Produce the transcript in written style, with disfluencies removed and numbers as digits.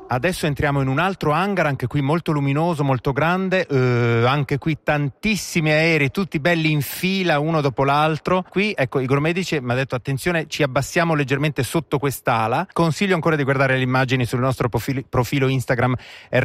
Adesso entriamo in un altro hangar, anche qui molto luminoso, molto grande, anche qui tantissimi aerei, tutti belli in fila uno dopo l'altro. Qui, ecco, igromedici mi ha detto attenzione, ci abbassiamo leggermente sotto quest'ala. Consiglio ancora di guardare le immagini sul nostro profilo Instagram